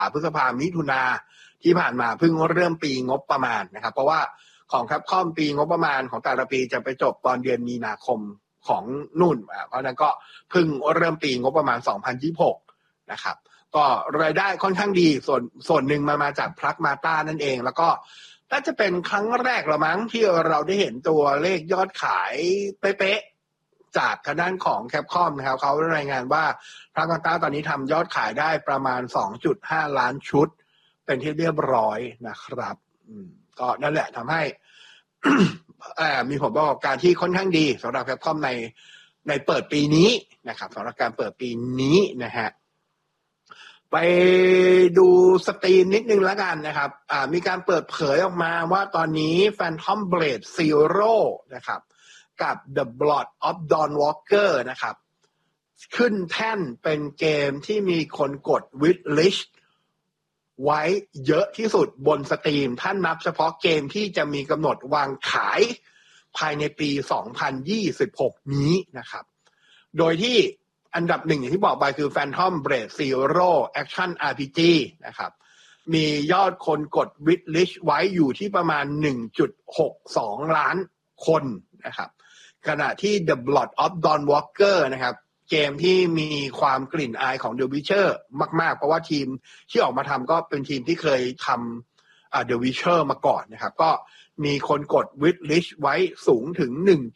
พฤษภามิถุนาที่ผ่านมาเพิ่งเริ่มปีงบประมาณนะครับเพราะว่าของCapcomปีงบประมาณของแต่ละปีจะไปจบตอนเดือนมีนาคมของนู่นเพราะนั้นก็เพิ่งเริ่มปีงบประมาณ2026นะครับก็รายได้ค่อนข้างดีส่วนหนึ่งมาจากพลักมาต้านั่นเองแล้วก็น่าจะเป็นครั้งแรกละมั้งที่เราได้เห็นตัวเลขยอดขายเป๊ะๆจากทางด้านของ Capcom นะครับเขารายงานว่าพลักมาต้าตอนนี้ทำยอดขายได้ประมาณ 2.5 ล้านชุดเป็นที่เรียบร้อยนะครับก็นั่นแหละทำให้ มีผลประกอบการที่ค่อนข้างดีสำหรับ Capcom ในเปิดปีนี้นะครับสำหรับการเปิดปีนี้นะฮะไปดูสตรีมนิดนึงแล้วกันนะครับมีการเปิดเผยออกมาว่าตอนนี้ Phantom Blade Zero นะครับกับ The Blood of Dawn Walker นะครับขึ้นแท่นเป็นเกมที่มีคนกด Wishlist ไว้เยอะที่สุดบนสตรีมท่านนับเฉพาะเกมที่จะมีกำหนดวางขายภายในปี 2026 นี้นะครับโดยที่อันดับหนึ่งอย่างที่บอกไปคือ Phantom Blade Zero Action RPG นะครับมียอดคนกด Wishlist ไว้อยู่ที่ประมาณ 1.62 ล้านคนนะครับขณะที่ The Blood of Dawn Walker นะครับเกมที่มีความกลิ่นอายของ The Witcher มากๆเพราะว่าทีมที่ออกมาทำก็เป็นทีมที่เคยทำThe Witcher มาก่อนนะครับก็มีคนกด Wishlist ไว้สูงถึง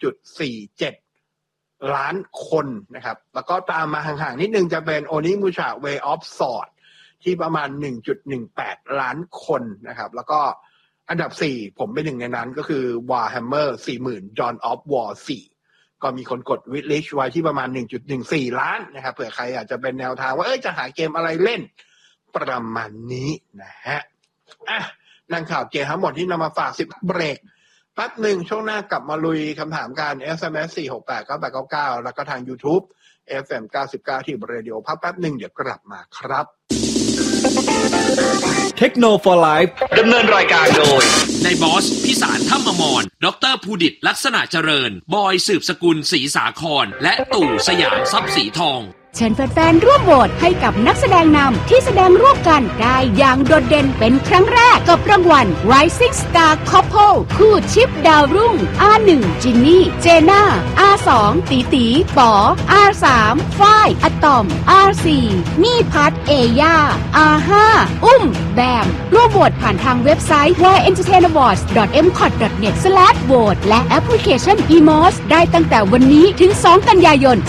1.47 ล้านคนนะครับแล้วก็ตามมาห่างๆนิดนึงจะเป็น Onimusha Way of Sword ที่ประมาณ 1.18 ล้านคนนะครับแล้วก็อันดับ4ผมเป็นหนึ่งในนั้นก็คือ Warhammer 40,000 Dawn of War 4ก็มีคนกด Wishlist ไว้ที่ประมาณ 1.14 ล้านนะครับเผื่อใครอยากจะเป็นแนวทางว่าจะหาเกมอะไรเล่นประมาณนี้นะฮะนั่นข่าวเกมทั้งหมดที่นำมาฝาก10เบรกแป๊บหนึ่งช่วงหน้ากลับมาลุยคำถามการ SMS 4689899แล้วก็ทาง YouTube FM 99ที่เรดิโอพักแป๊บหนึ่งเดี๋ยวกลับมาครับเทคโนโลยีไลฟ์ดำเนินรายการโดยนายบอสพิสารถ้ำอมรดรภูดิตลักษณะเจริญบอยสืบสกุลศรีสาครและตู่สยามทรัพย์สีทองเชิญแฟนๆร่วมโหวตให้กับนักแสดงนำที่แสดงร่วมกันได้อย่างโดดเด่นเป็นครั้งแรกกับรางวัล Rising Star Couple คู่ชิปดาวรุ่ง R1 จินนี่เจน่า R2 ตีตีป๋อ R3 ฝ้ายอะตอม R4 มี่พัทเอย่า R5 อุ้มแบมร่วมโหวตผ่านทางเว็บไซต์ www.entertainawards.mcot.net/vote และแอปพลิเคชัน eMOS ได้ตั้งแต่วันนี้ถึง2กันยายน 2569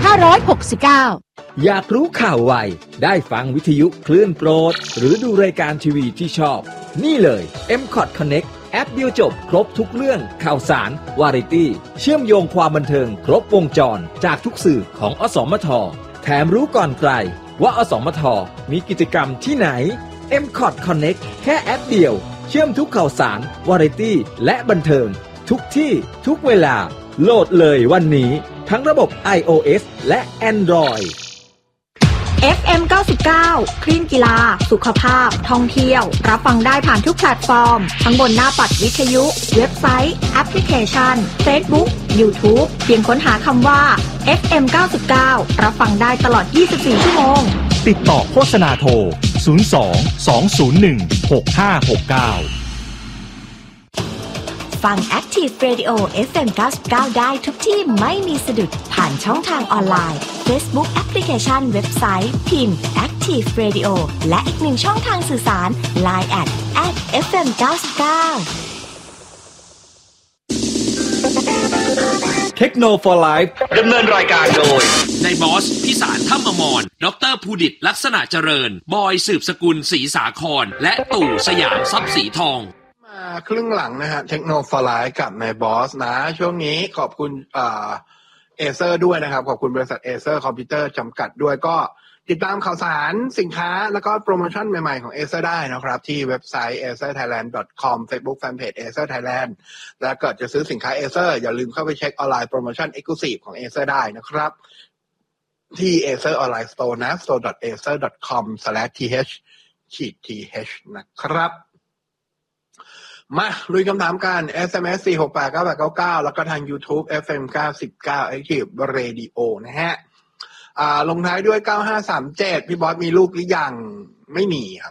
อยากรู้ข่าวไวได้ฟังวิทยุคลื่นโปรดหรือดูรายการทีวีที่ชอบนี่เลย MCOT Connect แอปเดียวจบครบทุกเรื่องข่าวสารวาไรตี้เชื่อมโยงความบันเทิงครบวงจรจากทุกสื่อของอสมทแถมรู้ก่อนใครว่าอสมทมีกิจกรรมที่ไหน MCOT Connect แค่แอปเดียวเชื่อมทุกข่าวสารวาไรตี้และบันเทิงทุกที่ทุกเวลาโหลดเลยวันนี้ทั้งระบบ iOS และ Android FM 99 คลื่นกีฬาสุขภาพท่องเที่ยวรับฟังได้ผ่านทุกแพลตฟอร์มทั้งบนหน้าปัดวิทยุเว็บไซต์แอปพลิเคชัน Facebook YouTube เพียงค้นหาคำว่า FM 99รับฟังได้ตลอด24ชั่วโมงติดต่อโฆษณาโทร02 201 6569 ฟัง Active Radio FM 99ได้ทุกที่ไม่มีสะดุดผ่านช่องทางออนไลน์ Facebook แอปพลิเคชันเว็บไซต์พิมพ์ Active Radio และอีกหนึ่งช่องทางสื่อสาร Line @FM 99 เทคโนโลยีไลฟ์ดำเนินรายการโดยนายบอสพิสารถ้ำอมรดรภูดิตลักษณะเจริญบอยสืบสกุลศรีสาครและตู่สยามทรัพย์สีทองครึ่งหลังนะฮะเทคโนโลยีกับนายบอสนะช่วงนี้ขอบคุณเอเซอร์ด้วยนะครับขอบคุณบริษัทเอเซอร์คอมพิวเตอร์จำกัดด้วยก็ติดตามข่าวสารสินค้าแล้วก็โปรโมชั่นใหม่ๆของเอเซอร์ได้นะครับที่เว็บไซต์ acerthailand.com Facebook Fanpage Acer Thailand แล้วก็จะซื้อสินค้าเอเซอร์อย่าลืมเข้าไปเช็คออนไลน์โปรโมชั่น Exclusive ของเอเซอร์ได้นะครับที่ Acer Online Store นะ store.acer.com/thนะครับมาลุยคำถามกัน SMS 4689899แล้วก็ทาง YouTube FM 99 Active Radio นะฮะลงท้ายด้วย9537พี่บอสมีลูกหรือยังไม่มีครับ